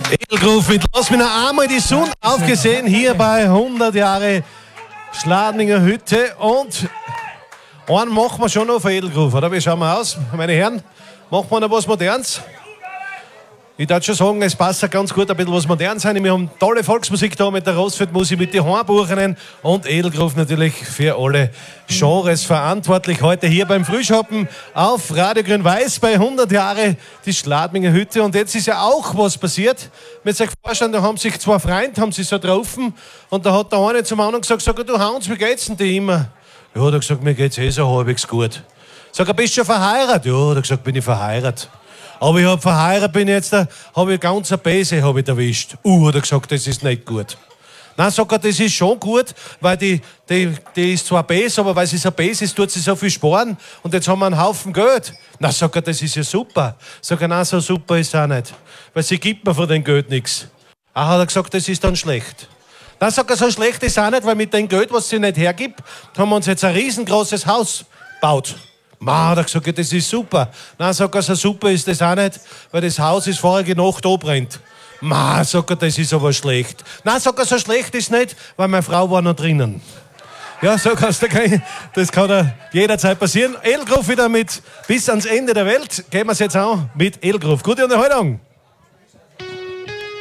Edelgruf mit Lass mich noch einmal die Sonne aufgesehen hier bei 100 Jahre Schladminger Hütte und einen machen wir schon noch für Edelgruf, oder? Wie schauen wir aus, meine Herren? Machen wir noch was Modernes? Ich würde schon sagen, es passt ja ganz gut, ein bisschen was Modernes sein. Wir haben tolle Volksmusik da mit der Rosfeld-Musik, mit den Hornbuchenen und Edelgruf natürlich für alle Genres verantwortlich. Heute hier beim Frühschoppen auf Radio Grün-Weiß bei 100 Jahre die Schladminger Hütte. Und jetzt ist ja auch was passiert. Mit sich vorstellen, da haben sich zwei Freunde, haben sich so getroffen und da hat der eine zum anderen gesagt, sag, du Hans, wie geht's denn dir immer? Ja, der hat gesagt, mir geht's eh so halbwegs gut. Sag, bist du schon verheiratet? Ja, der hat gesagt, bin ich verheiratet. Aber ich verheiratet bin jetzt, habe ich ganz eine Bäse erwischt. Hat er gesagt, das ist nicht gut. Nein, sagt er, das ist schon gut, weil die ist zwar Bäse, aber weil sie so Bäse ist, tut sie so viel sparen und jetzt haben wir einen Haufen Geld. Na, sagt er, das ist ja super. Sagt er, nein, so super ist es auch nicht, weil sie gibt mir von dem Geld nichts. Hat er gesagt, das ist dann schlecht. Dann sagt er, so schlecht ist es auch nicht, weil mit dem Geld, was sie nicht hergibt, haben wir uns jetzt ein riesengroßes Haus gebaut. Hat er gesagt, das ist super. Nein, sagt er, so super ist das auch nicht, weil das Haus ist vorige Nacht abbrennt. Sagt er, das ist aber schlecht. Nein, sagt er, so schlecht ist nicht, weil meine Frau war noch drinnen. Ja, so kannst du gehen. Das kann da jederzeit passieren. Edelgruf wieder mit bis ans Ende der Welt. Gehen wir es jetzt an mit Edelgruf. Gute Unterhaltung.